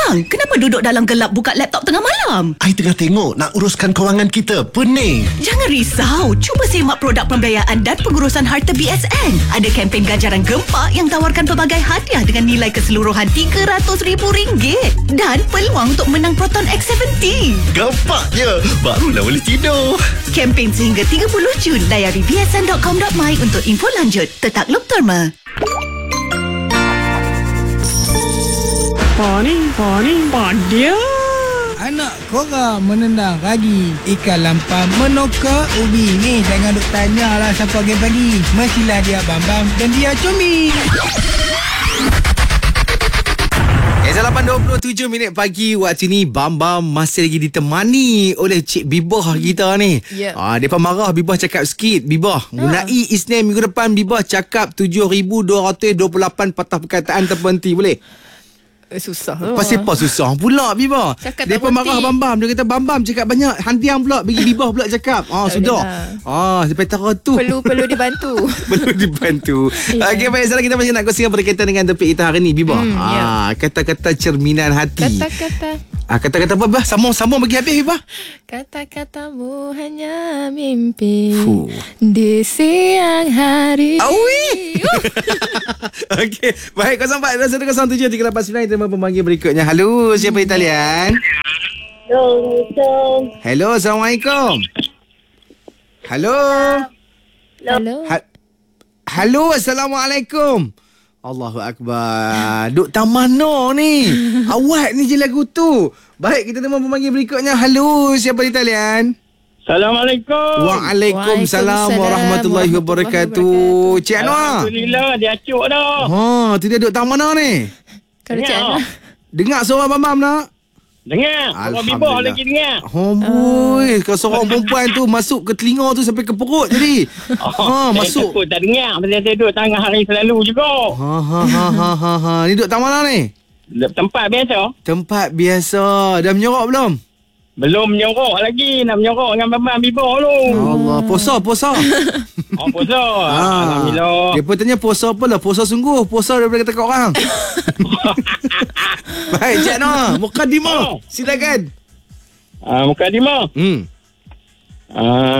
Bang, kenapa duduk dalam gelap buka laptop tengah malam? I tengah tengok nak uruskan kewangan kita. Pening. Jangan risau. Cuba semak produk pembiayaan dan pengurusan harta BSN. Ada kempen ganjaran gempak yang tawarkan pelbagai hadiah dengan nilai keseluruhan RM300,000 dan peluang untuk menang Proton X70. Gempaknya. Barulah boleh tidur. Kempen sehingga 30 Jun. Layari bsn.com.my untuk info lanjut. Tetak Lopterma. Dia anak korang menendang ragi, ikan lampam menokak ubi. Ni jangan duk tanya lah siapa pagi-pagi. Mestilah dia Bambam dan dia Cumi. 8:27 minit pagi. Waktu ni Bambam masih lagi ditemani oleh Cik Bibah kita ni. Depa marah Bibah cakap sikit. Bibah, mulai Isnin minggu depan Bibah cakap 7,228 patah perkataan terhenti, boleh? Susah. Pasal apa susah pula Bibah? Depa marah Bambam. Dia kata Bambam cakap banyak, hantiang pula bagi Bibah pula cakap. Sudah. Sampai tahu tu. Perlu dibantu. Perlu dibantu. Okey, baik, sekarang kita masih nak kongsikan berkaitan dengan topik kita hari ni, Bibah. Kata-kata cerminan hati. Kata-kata apa, Bibah? Sambung bagi habis, Bibah. Kata-katamu hanya mimpi di siang hari. Awi. Okey, baik, 04210389. Terima pemanggil berikutnya. Halo, siapa di talian? Hello, Assalamualaikum. Halo. Halo, Assalamualaikum. Allahu Akbar. Duk tamano ni. Awak ni je lagu tu. Baik, kita terima pemanggil berikutnya. Halo, siapa di talian? Assalamualaikum. Waalaikumsalam warahmatullahi wabarakatuh. Cik Anwar. Alhamdulillah, dia acuk dah. Tu dia duk tang mana ni? Kalau Cik Anwar Dengar suara Bambam nak? Dengar. Orang Bibah lagi dengar. Boy, kalau seorang perempuan tu masuk ke telinga tu sampai ke perut jadi. Masuk. Saya tak dengar. Pasal saya duduk tengah hari selalu juga. Ni duduk tang mana ni? Tempat biasa. Tempat biasa. Dah menyorok belum? Belum menyorok lagi. Nak menyorok dengan Bambam Bibah tu. Allah, puasa. Puasa. Alhamdulillah. Dia pun tanya puasa apa lah? Puasa sungguh. Puasa daripada kata kat orang. Baik, Cik Noah. Mukadimah. Silakan. Mukadimah.